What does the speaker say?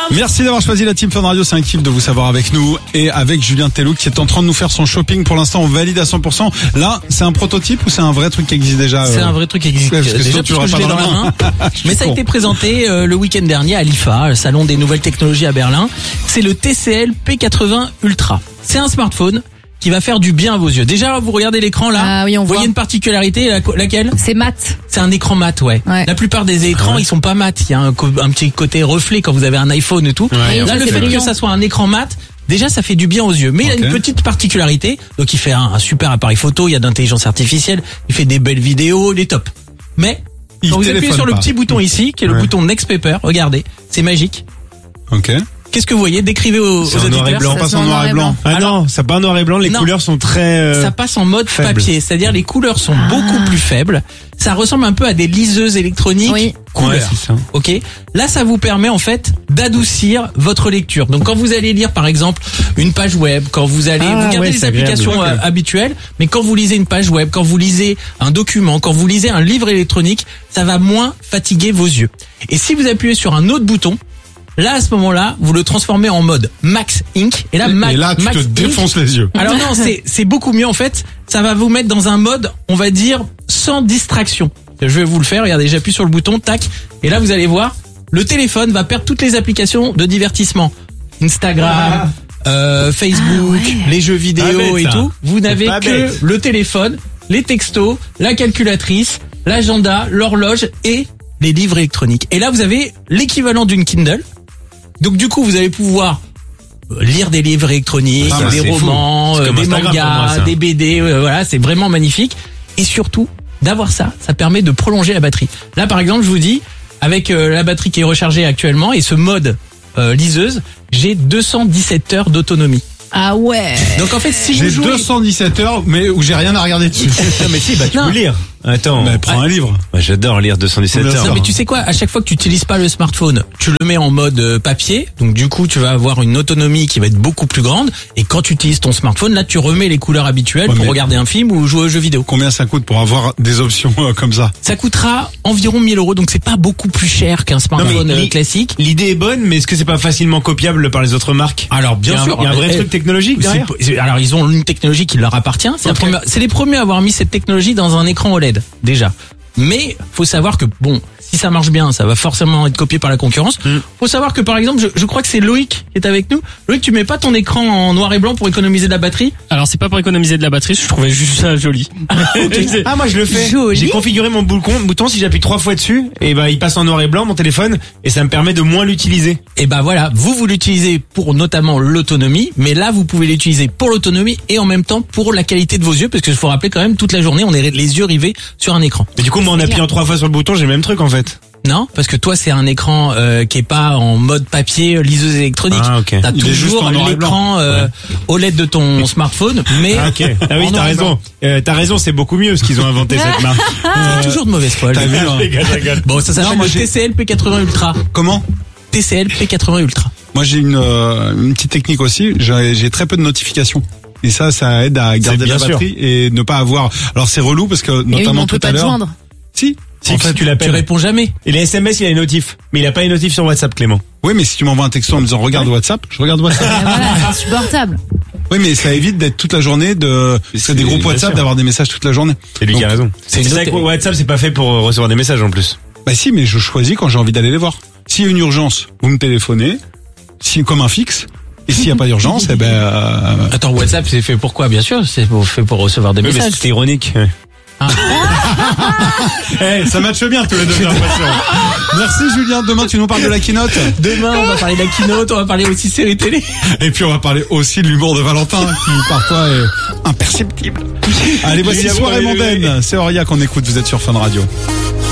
Merci d'avoir choisi la Team Fun Radio, c'est un kiff de vous savoir avec nous et avec Julien Tellou qui est en train de nous faire son shopping. Pour l'instant, on valide à 100%. Là, c'est un prototype ou c'est un vrai truc qui existe déjà C'est un vrai truc qui existe parce que déjà, tu l'auras puisque pas je l'ai dans la main. Mais ça a été présenté le week-end dernier à l'IFA, le salon des nouvelles technologies à Berlin. C'est le TCL P80 Ultra. C'est un smartphone qui va faire du bien à vos yeux. Déjà, vous regardez l'écran là. Ah oui, on vous voit. voyez une particularité, laquelle? C'est mat. C'est un écran mat, ouais. La plupart des écrans, ils sont pas mat. Il y a un petit côté reflet quand vous avez un iPhone et tout. Ouais, Là, le fait que ça soit un écran mat, déjà, ça fait du bien aux yeux. Mais il y a une petite particularité. Donc, il fait un super appareil photo. Il y a d'intelligence artificielle. Il fait des belles vidéos. Il est top. Mais quand vous appuyez sur le petit bouton ici, qui est le bouton Next Paper, regardez, c'est magique. Ok. Qu'est-ce que vous voyez? Décrivez aux auditeurs. Noir et blanc. Ça passe en noir et blanc. Ah non, ça pas en noir et blanc. Les Non. couleurs sont très. Ça passe en mode faible. papier, c'est-à-dire les couleurs sont beaucoup plus faibles. Ça ressemble un peu à des liseuses électroniques Oui. couleurs. Ouais, c'est ça. Ok. Là, ça vous permet en fait d'adoucir votre lecture. Donc, quand vous allez lire, par exemple, une page web, quand vous allez vous gardez les c'est agréable. applications habituelles, mais quand vous lisez une page web, quand vous lisez un document, quand vous lisez un livre électronique, ça va moins fatiguer vos yeux. Et si vous appuyez sur un autre bouton, là, à ce moment-là, vous le transformez en mode Max Ink. Et là, Et là, tu Max te Ink, défonces les yeux. alors non, c'est beaucoup mieux en fait. Ça va vous mettre dans un mode, on va dire, sans distraction. Je vais vous le faire. Regardez, j'appuie sur le bouton, tac. Et là, vous allez voir, le téléphone va perdre toutes les applications de divertissement. Instagram, Facebook, les jeux vidéo bête, et ça. tout. Vous n'avez pas que bête. le téléphone, les textos, la calculatrice, l'agenda, l'horloge et les livres électroniques. Et là, vous avez l'équivalent d'une Kindle. Donc du coup, vous allez pouvoir lire des livres électroniques, Ah, des c'est romans, fou. C'est comme des Instagram pour moi, mangas, ça. des BD, voilà, c'est vraiment magnifique. Et surtout, d'avoir ça, ça permet de prolonger la batterie. Là, par exemple, je vous dis, avec la batterie qui est rechargée actuellement et ce mode liseuse, j'ai 217 heures d'autonomie. Ah ouais. Donc en fait, si vous J'ai jouez... 217 heures, mais où j'ai rien à regarder dessus. Non mais si, bah tu Non. peux lire. Attends. Mais prends un livre. Ouais, j'adore lire 217 Bien heures. sûr. Non mais tu sais quoi, à chaque fois que tu n'utilises pas le smartphone, tu le mets en mode papier, donc du coup tu vas avoir une autonomie qui va être beaucoup plus grande, et quand tu utilises ton smartphone, là tu remets les couleurs habituelles Ouais, pour mais- regarder un film ou jouer aux jeux vidéo. Combien ça coûte pour avoir des options comme ça? Ça coûtera environ 1000 €, donc c'est pas beaucoup plus cher qu'un smartphone classique. L'idée est bonne, mais est-ce que c'est pas facilement copiable par les autres marques? Alors Il y a un vrai truc technologique derrière. Alors ils ont une technologie qui leur appartient. C'est les premiers à avoir mis cette technologie dans un écran OLED déjà. Mais faut savoir que bon, si ça marche bien, ça va forcément être copié par la concurrence. Faut savoir que par exemple, je crois que c'est Loïc qui est avec nous. Loïc, tu mets pas ton écran en noir et blanc pour économiser de la batterie? Alors c'est pas pour économiser de la batterie, je trouvais juste ça joli. Ah moi je le fais. Joli. J'ai configuré mon bouton, si j'appuie 3 fois dessus, et ben il passe en noir et blanc mon téléphone et ça me permet de moins l'utiliser. Et ben voilà, vous l'utilisez pour notamment l'autonomie, mais là vous pouvez l'utiliser pour l'autonomie et en même temps pour la qualité de vos yeux, parce que il faut rappeler quand même toute la journée on est les yeux rivés sur un écran. Mais du coup moi en appuyant 3 fois sur le bouton, j'ai le même truc en fait. Non, parce que toi c'est un écran qui est pas en mode papier liseuse électronique. Ah, ok. T'as Il est juste toujours en noir et l'écran OLED de ton smartphone, mais Ah, ok. Ah oui, en t'as noir et blanc. raison. T'as raison, c'est beaucoup mieux ce qu'ils ont inventé cette marque. C'est toujours de mauvaise foi. T'as vu, hein. Je rigole. Bon, ça Non, s'appelle moi, le j'ai- TCL P80 Ultra. Comment? TCL P80 Ultra. Moi, j'ai une petite technique aussi. J'ai très peu de notifications. Et ça aide à garder bien la sûr. batterie et ne pas avoir. Alors c'est relou parce que Et oui, mais notamment on peut tout à pas te l'heure. joindre. Si. Si, En fait, tu Tu l'appelles. réponds jamais. Et les SMS, il a les notifs. Mais il a pas les notifs sur WhatsApp, Clément. Oui, mais si tu m'envoies un texto en me disant regarde WhatsApp, je regarde WhatsApp. Et voilà, c'est insupportable. Oui, mais ça évite d'être toute la journée c'est des groupes bien WhatsApp sûr. d'avoir des messages toute la journée. C'est lui qui a raison. c'est C'est une vrai autre- que WhatsApp, c'est pas fait pour recevoir des messages en plus. Bah si, mais je choisis quand j'ai envie d'aller les voir. S'il y a une urgence, vous me téléphonez. Si comme un fixe. Et s'il n'y a pas d'urgence, eh ben. Attends, WhatsApp c'est fait pour quoi? Bien sûr, c'est fait pour recevoir des Oui, mais messages. c'était ironique. Ça matche bien tous les deux, j'ai l'impression. Merci Julien. Demain, tu nous parles de la keynote. Demain, on va parler de la keynote, on va parler aussi série télé. Et puis on va parler aussi de l'humour de Valentin, qui parfois est imperceptible. Allez, voici Julien, Soirée pour les mondaine. C'est Auria qu'on écoute. Vous êtes sur Fun Radio.